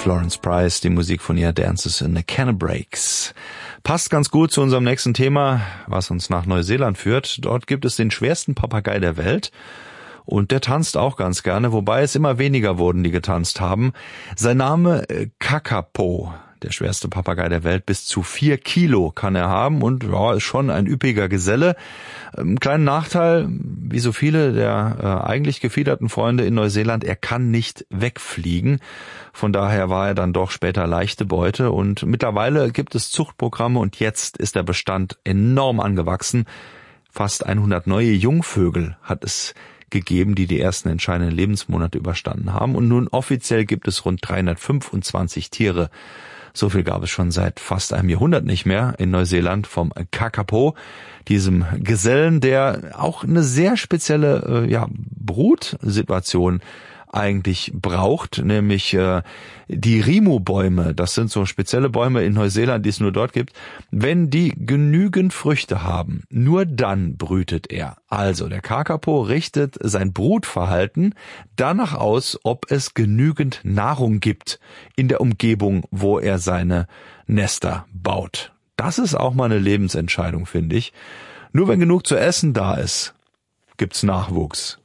Florence Price, die Musik von ihr Dances in the Cannebrates. Passt ganz gut zu unserem nächsten Thema, was uns nach Neuseeland führt. Dort gibt es den schwersten Papagei der Welt. Und der tanzt auch ganz gerne, wobei es immer weniger wurden, die getanzt haben. Sein Name Kakapo, der schwerste Papagei der Welt. Bis zu 4 Kilo kann er haben und ja, ist schon ein üppiger Geselle. Kleinen Nachteil, wie so viele der eigentlich gefiederten Freunde in Neuseeland, er kann nicht wegfliegen. Von daher war er dann doch später leichte Beute und mittlerweile gibt es Zuchtprogramme und jetzt ist der Bestand enorm angewachsen. Fast 100 neue Jungvögel hat es gegeben, die ersten entscheidenden Lebensmonate überstanden haben und nun offiziell gibt es rund 325 Tiere. So viel gab es schon seit fast einem Jahrhundert nicht mehr in Neuseeland vom Kakapo, diesem Gesellen, der auch eine sehr spezielle Brutsituation eigentlich braucht, nämlich die Rimu-Bäume. Das sind so spezielle Bäume in Neuseeland, die es nur dort gibt. Wenn die genügend Früchte haben, nur dann brütet er. Also der Kakapo richtet sein Brutverhalten danach aus, ob es genügend Nahrung gibt in der Umgebung, wo er seine Nester baut. Das ist auch mal eine Lebensentscheidung, finde ich. Nur wenn genug zu essen da ist, gibt's Nachwuchs.